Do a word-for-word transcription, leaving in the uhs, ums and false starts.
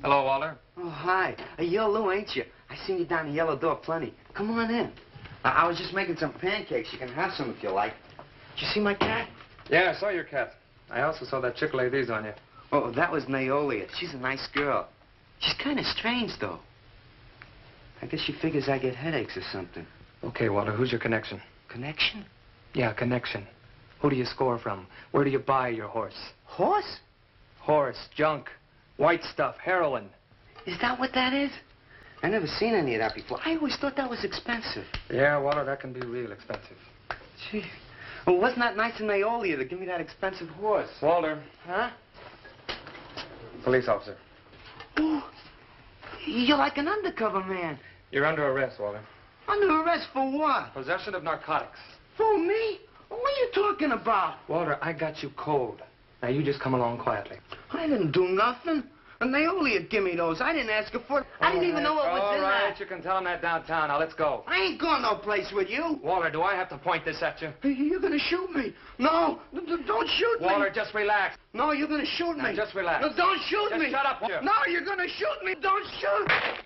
Hello, Walter. Oh, hi. Uh, you're Lou, ain't you? I seen you down the yellow door plenty. Come on in. I, I was just making some pancakes. You can have some if you like. Did you see my cat? Yeah, I saw your cat. I also saw that chick lay these on you. Oh, that was Naolia. She's a nice girl. She's kind of strange, though. I guess she figures I get headaches or something. Okay, Walter, who's your connection? Connection? Yeah, connection. Who do you score from? Where do you buy your horse? Horse? Horse, junk, white stuff, heroin. Is that what that is? I never seen any of that before. I always thought that was expensive. Yeah, Walter, that can be real expensive. Gee. Well, wasn't that nice of Naolia to give me that expensive horse? Walter. Huh? Police officer. Oh, you're like an undercover man. You're under arrest, Walter. Under arrest for what? Possession of narcotics. For me? What are you talking about? Walter, I got you cold. Now, you just come along quietly. I didn't do nothing. And Naolia give me those. I didn't ask her for it. I didn't even know what was All in right, that. you can tell him that downtown. Now, let's go. I ain't going no place with you. Walter, do I have to point this at you? You're gonna shoot me. No, d- d- don't shoot me. Walter, just relax. No, you're gonna shoot Now, me. just relax. No, don't shoot Just me. shut up, Walter. No, you're gonna shoot me. Don't shoot.